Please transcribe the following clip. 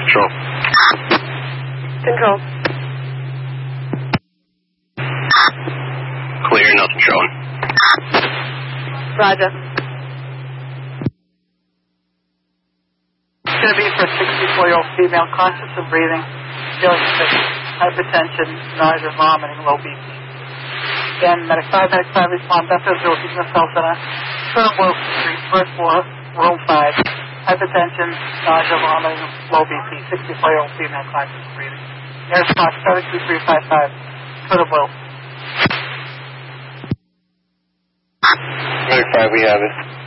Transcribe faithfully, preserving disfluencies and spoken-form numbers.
Control. Control. Clear, nothing showing. Roger. It's going to be for a sixty-four-year-old female, conscious of breathing, feeling sick, hypertension, nausea, vomiting, low B P. Then Medic five, Medic five, respond, Bethel Zero, Regional Cell Center, Colonel Wilson Street, first floor, room five, hypertension, nausea, vomiting, low B P, sixty-four-year-old female, conscious of breathing. Air response, seven two three five five, Colonel Wilson. Medic five, we have it.